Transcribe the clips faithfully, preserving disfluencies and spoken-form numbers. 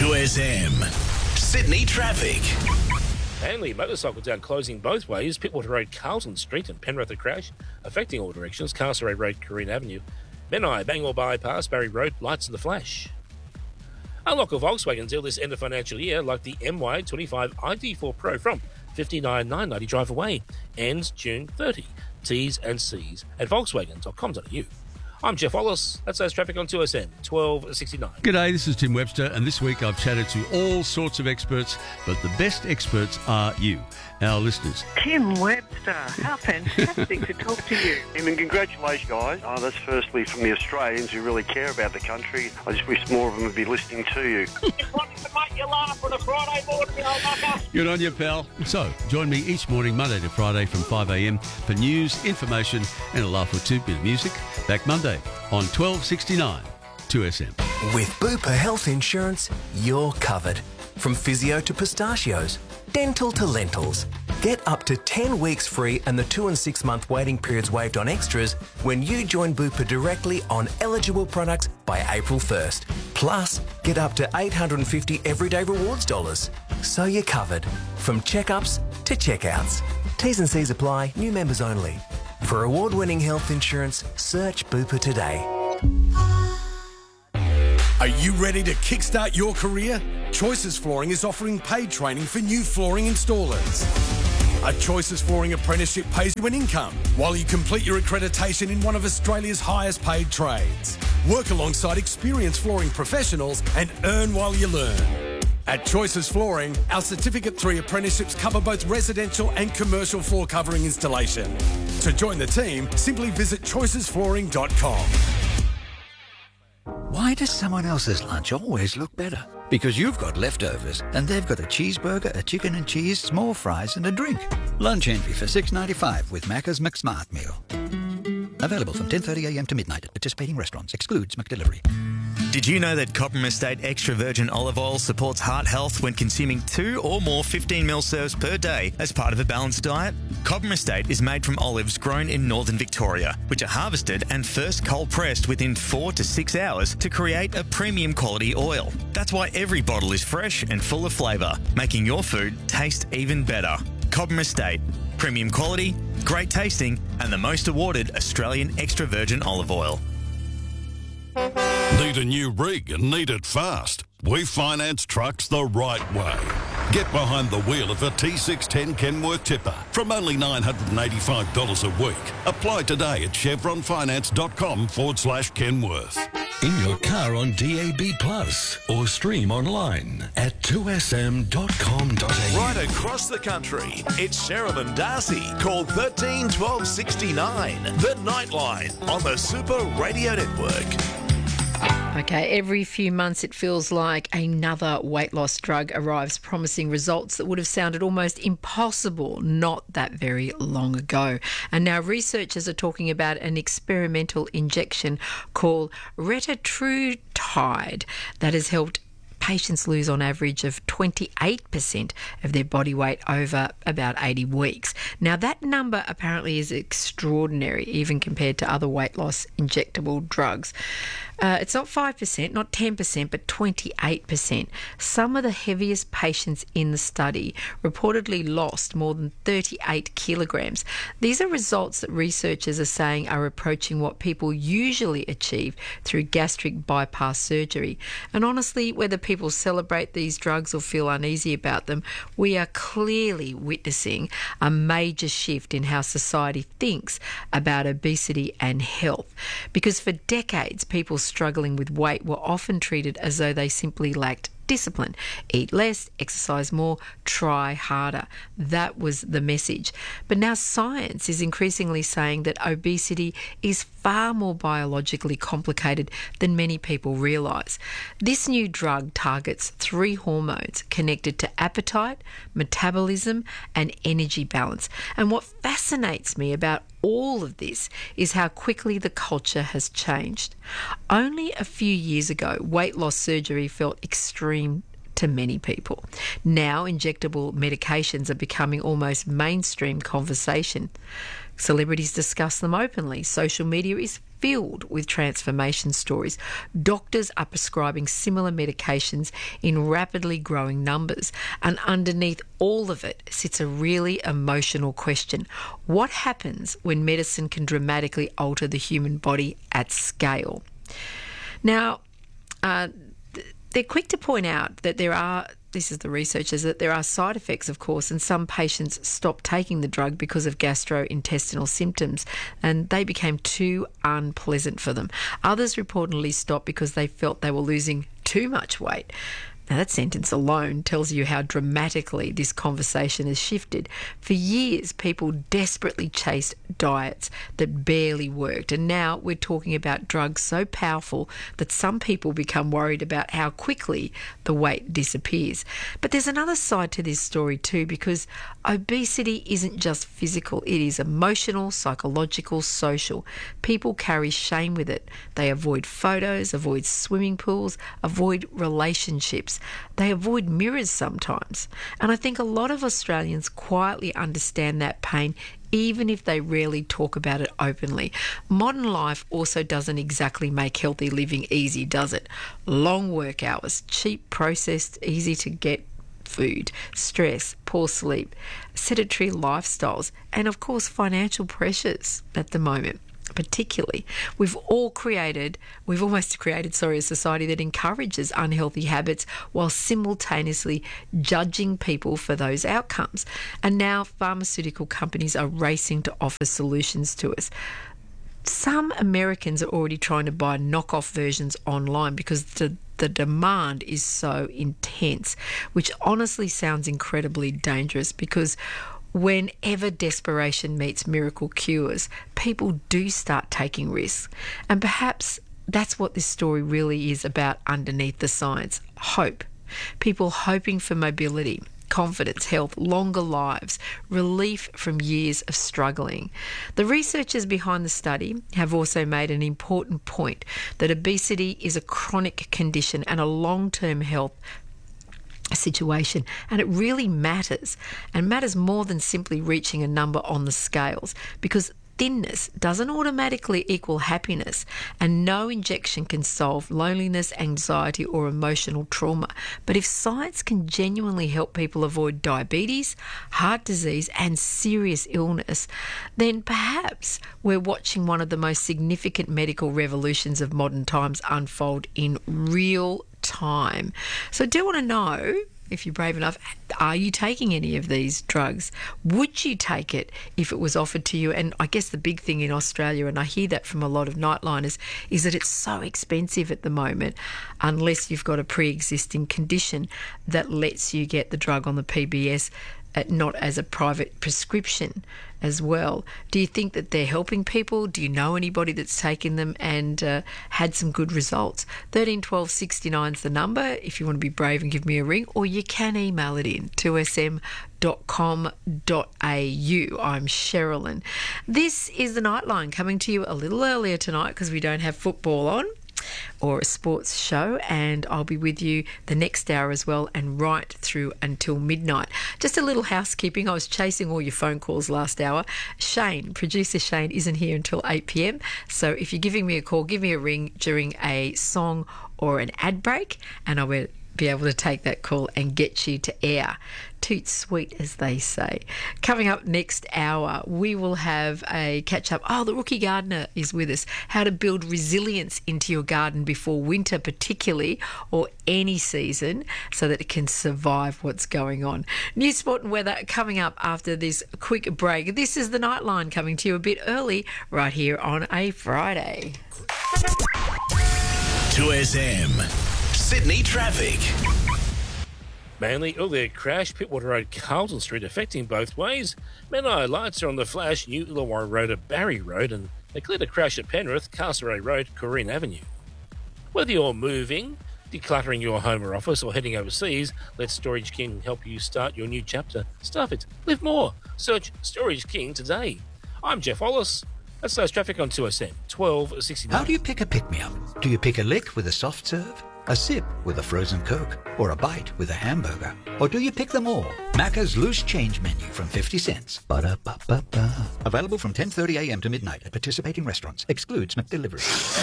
two S M. Sydney traffic. Manly motorcycle down closing both ways. Pittwater Road, Carlton Street and Penrith a crash, affecting all directions. Castlereagh Road, Careen Avenue. Menai, Bangor Bypass, Barry Road, lights in the flash. Unlock a Volkswagen deal this end of financial year, like the M Y twenty-five I D four Pro from fifty-nine thousand nine hundred ninety drive away. Ends June thirtieth. T's and C's at volkswagen dot com dot a u. I'm Jeff Wallace. That's those traffic on two S M, twelve sixty-nine. G'day, this is Tim Webster, and this week I've chatted to all sorts of experts, but the best experts are you, our listeners. Tim Webster, how fantastic to talk to you. I mean, congratulations, guys. Oh, that's firstly from the Australians who really care about the country. I just wish more of them would be listening to you. Just wanted to make you laugh on a Friday morning, you old mucker. Good on you, pal. So, join me each morning, Monday to Friday from five a m for news, information and a laugh or two, bit of music. Back Monday on twelve sixty-nine, two S M. With Bupa Health Insurance, you're covered. From physio to pistachios, dental to lentils. Get up to ten weeks free and the two and six month waiting periods waived on extras when you join Bupa directly on eligible products by April first. Plus, get up to eight hundred fifty everyday rewards dollars. So you're covered. From checkups to checkouts. T's and C's apply, new members only. For award-winning health insurance, search Bupa today. Are you ready to kickstart your career? Choices Flooring is offering paid training for new flooring installers. A Choices Flooring apprenticeship pays you an income while you complete your accreditation in one of Australia's highest paid trades. Work alongside experienced flooring professionals and earn while you learn. At Choices Flooring, our Certificate three apprenticeships cover both residential and commercial floor covering installation. To join the team, simply visit choices flooring dot com. Why does someone else's lunch always look better? Because you've got leftovers and they've got a cheeseburger, a chicken and cheese, small fries and a drink. Lunch envy for six dollars ninety-five with Macca's McSmart Meal. Available from ten thirty a m to midnight at participating restaurants. Excludes McDelivery. Did you know that Cobram Estate Extra Virgin Olive Oil supports heart health when consuming two or more fifteen mil serves per day as part of a balanced diet? Cobram Estate is made from olives grown in northern Victoria, which are harvested and first cold pressed within four to six hours to create a premium quality oil. That's why every bottle is fresh and full of flavour, making your food taste even better. Cobram Estate. Premium quality, great tasting, and the most awarded Australian extra virgin olive oil. Need a new rig and need it fast? We finance trucks the right way. Get behind the wheel of a T six ten Kenworth tipper from only nine hundred eighty-five dollars a week. Apply today at chevronfinance.com forward slash Kenworth. In your car on D A B Plus or stream online at two s m dot com dot a u. Right across the country, it's Cheryl and Darcy. Call thirteen twelve sixty-nine. The Nightline on the Super Radio Network. Okay, every few months it feels like another weight loss drug arrives promising results that would have sounded almost impossible not that very long ago. And now researchers are talking about an experimental injection called retatrutide that has helped patients lose on average of twenty-eight percent of their body weight over about eighty weeks. Now, that number apparently is extraordinary, even compared to other weight loss injectable drugs. Uh, it's not five percent, not ten percent, but twenty-eight percent. Some of the heaviest patients in the study reportedly lost more than thirty-eight kilograms. These are results that researchers are saying are approaching what people usually achieve through gastric bypass surgery. And honestly, whether people celebrate these drugs or feel uneasy about them, we are clearly witnessing a major shift in how society thinks about obesity and health. Because for decades, people struggling with weight were often treated as though they simply lacked discipline. Eat less, exercise more, try harder. That was the message. But now science is increasingly saying that obesity is far more biologically complicated than many people realise. This new drug targets three hormones connected to appetite, metabolism, and energy balance. And what fascinates me about all of this is how quickly the culture has changed. Only a few years ago, weight loss surgery felt extreme to many people. Now, injectable medications are becoming almost mainstream conversation. Celebrities discuss them openly. Social media is filled with transformation stories. Doctors are prescribing similar medications in rapidly growing numbers. And underneath all of it sits a really emotional question. What happens when medicine can dramatically alter the human body at scale? Now, uh, they're quick to point out that there are, this is the researchers, that there are side effects, of course, and some patients stop taking the drug because of gastrointestinal symptoms and they became too unpleasant for them. Others reportedly stopped because they felt they were losing too much weight. Now, that sentence alone tells you how dramatically this conversation has shifted. For years, people desperately chased diets that barely worked, and now we're talking about drugs so powerful that some people become worried about how quickly the weight disappears. But there's another side to this story too, because obesity isn't just physical, it is emotional, psychological, social. People carry shame with it. They avoid photos, avoid swimming pools, avoid relationships. They avoid mirrors sometimes. And I think a lot of Australians quietly understand that pain, even if they rarely talk about it openly. Modern life also doesn't exactly make healthy living easy, does it? Long work hours, cheap, processed, easy to get food, stress, poor sleep, sedentary lifestyles, and of course financial pressures at the moment. Particularly, we've all created, we've almost created, sorry, a society that encourages unhealthy habits while simultaneously judging people for those outcomes. And now pharmaceutical companies are racing to offer solutions to us. Some Americans are already trying to buy knockoff versions online because the the demand is so intense, which honestly sounds incredibly dangerous because whenever desperation meets miracle cures, people do start taking risks. And perhaps that's what this story really is about underneath the science. Hope. People hoping for mobility, confidence, health, longer lives, relief from years of struggling. The researchers behind the study have also made an important point that obesity is a chronic condition and a long-term health situation, and it really matters, and matters more than simply reaching a number on the scales, because thinness doesn't automatically equal happiness, and no injection can solve loneliness, anxiety, or emotional trauma. But if science can genuinely help people avoid diabetes, heart disease, and serious illness, then perhaps we're watching one of the most significant medical revolutions of modern times unfold in real time. So I do want to know, if you're brave enough, are you taking any of these drugs? Would you take it if it was offered to you? And I guess the big thing in Australia, and I hear that from a lot of nightliners, is that it's so expensive at the moment unless you've got a pre-existing condition that lets you get the drug on the P B S, uh, not as a private prescription as well. Do you think that they're helping people? Do you know anybody that's taken them and uh, had some good results? thirteen twelve sixty-nine is the number if you want to be brave and give me a ring, or you can email it in two s m dot com dot a u. I'm Sherilyn. This is the Nightline, coming to you a little earlier tonight because we don't have football on or a sports show, and I'll be with you the next hour as well and right through until midnight. Just a little housekeeping. I was chasing all your phone calls last hour. Shane, producer Shane, isn't here until eight p m, so if you're giving me a call, give me a ring during a song or an ad break and I will be able to take that call and get you to air. Toot sweet, as they say. Coming up next hour, we will have a catch-up. Oh, the rookie gardener is with us. How to build resilience into your garden before winter particularly, or any season, so that it can survive what's going on. News, sport and weather coming up after this quick break. This is the Nightline, coming to you a bit early right here on a Friday. two S M Sydney traffic. Manly, earlier crash, Pittwater Road, Carlton Street, affecting both ways. Menai lights are on the flash, New Illawarra Road at Barry Road, and they cleared a crash at Penrith, Castlereagh Road, Corrine Avenue. Whether you're moving, decluttering your home or office, or heading overseas, let Storage King help you start your new chapter. Stuff it. Live more. Search Storage King today. I'm Jeff Wallace. That's those traffic on two S M, twelve sixty-nine. How do you pick a pick-me-up? Do you pick a lick with a soft serve? A sip with a frozen Coke, or a bite with a hamburger? Or do you pick them all? Macca's loose change menu from fifty cents. Ba-da-ba-ba-ba. Available from ten thirty a m to midnight at participating restaurants. Excludes McDelivery.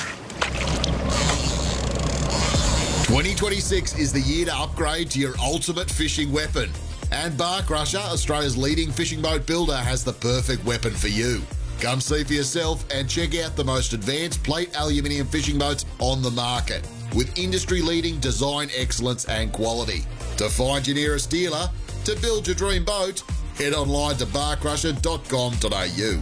twenty twenty-six is the year to upgrade to your ultimate fishing weapon. And Bark Rusher, Australia's leading fishing boat builder, has the perfect weapon for you. Come see for yourself and check out the most advanced plate aluminium fishing boats on the market, with industry-leading design excellence and quality. To find your nearest dealer, to build your dream boat, head online to bark rusher dot com dot a u.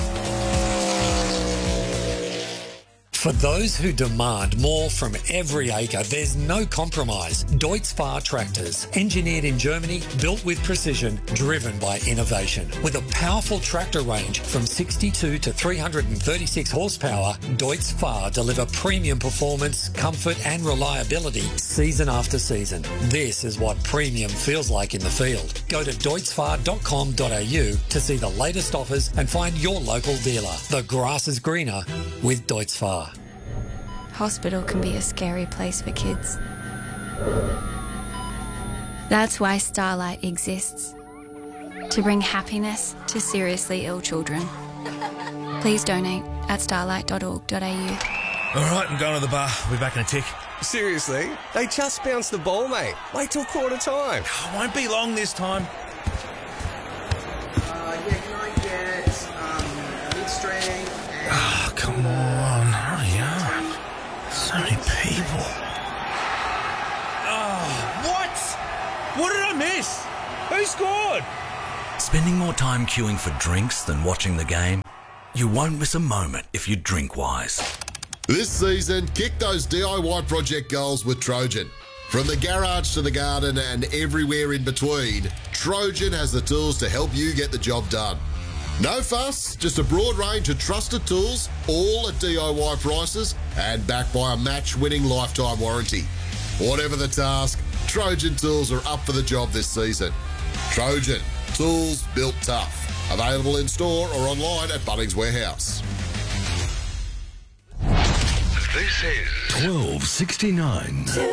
For those who demand more from every acre, there's no compromise. Deutz Fahr tractors, engineered in Germany, built with precision, driven by innovation. With a powerful tractor range from sixty-two to three hundred thirty-six horsepower, Deutz Fahr deliver premium performance, comfort and reliability season after season. This is what premium feels like in the field. Go to deutz fahr dot com dot a u to see the latest offers and find your local dealer. The grass is greener with Deutz Fahr. Hospital can be a scary place for kids. That's why Starlight exists. To bring happiness to seriously ill children. Please donate at starlight dot org dot a u. All right, I'm going to the bar. We'll be back in a tick. Seriously? They just bounced the ball, mate. Wait till quarter time. Oh, won't be long this time. Uh, yeah, can I get um, mid-strength and... Oh, come on. Hurry up. So many people. Oh, what? What did I miss? Who scored? Spending more time queuing for drinks than watching the game? You won't miss a moment if you drink wise. This season, kick those D I Y project goals with Trojan. From the garage to the garden and everywhere in between, Trojan has the tools to help you get the job done. No fuss, just a broad range of trusted tools, all at D I Y prices and backed by a match-winning lifetime warranty. Whatever the task, Trojan tools are up for the job this season. Trojan, tools built tough. Available in store or online at Bunnings Warehouse. This is twelve sixty-nine.